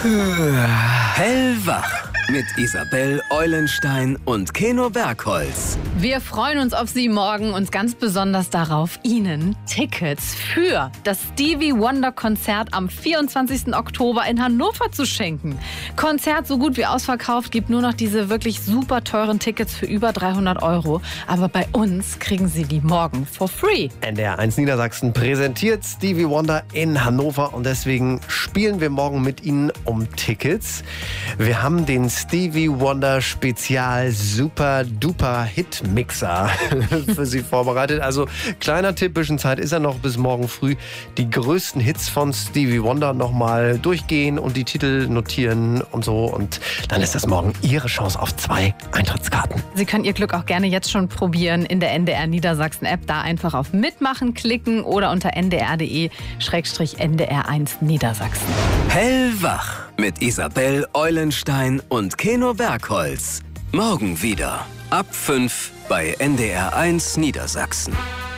Hellwach mit Isabel Eulenstein und Keno Bergholz. Wir freuen uns auf Sie morgen und ganz besonders darauf, Ihnen Tickets für das Stevie Wonder Konzert am 24. Oktober in Hannover zu schenken. Konzert so gut wie ausverkauft, gibt nur noch diese wirklich super teuren Tickets für über 300 €. Aber bei uns kriegen Sie die morgen for free. NDR 1 Niedersachsen präsentiert Stevie Wonder in Hannover und deswegen spielen wir morgen mit Ihnen um Tickets. Wir haben den Stevie Wonder Spezial Super Duper Hit Mixer für Sie vorbereitet. Also kleiner Tipp, bisschen Zeit ist ja noch bis morgen früh. Die größten Hits von Stevie Wonder nochmal durchgehen und die Titel notieren und so. Und dann ist das morgen Ihre Chance auf 2 Eintrittskarten. Sie können Ihr Glück auch gerne jetzt schon probieren in der NDR Niedersachsen App. Da einfach auf Mitmachen klicken oder unter ndr.de/ndr1 Niedersachsen. Hellwach mit Isabel Eulenstein und Keno Bergholz. Morgen wieder ab 5 bei NDR 1 Niedersachsen.